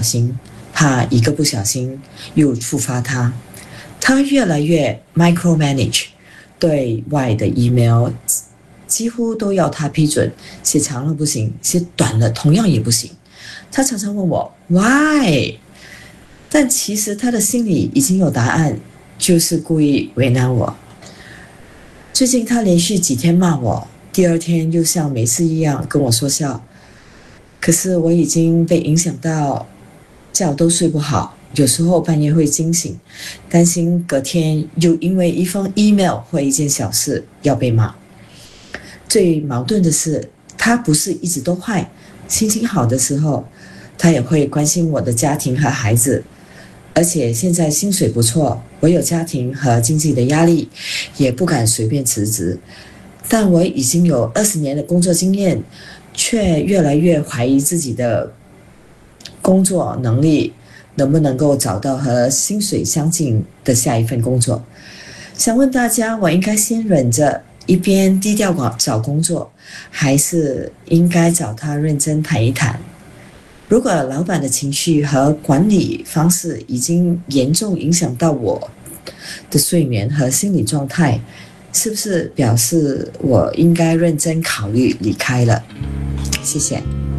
小心，怕一个不小心又触发他。他越来越 micromanage， 对外的 email几乎都要他批准，写长了不行，写短了同样也不行。他常常问我 why， 但其实他的心里已经有答案，就是故意为难我。最近他连续几天骂我，第二天又像每次一样跟我说笑。可是我已经被影响到觉都睡不好，有时候半夜会惊醒，担心隔天又因为一封 email 或一件小事要被骂。最矛盾的是，他不是一直都坏，心情好的时候他也会关心我的家庭和孩子，而且现在薪水不错，我有家庭和经济的压力，也不敢随便辞职。但我已经有20年的工作经验，却越来越怀疑自己的工作能力能不能够找到和薪水相近的下一份工作。想问大家，我应该先忍着一边低调找工作，还是应该找他认真谈一谈？如果老板的情绪和管理方式已经严重影响到我的睡眠和心理状态，是不是表示我应该认真考虑离开了？谢谢。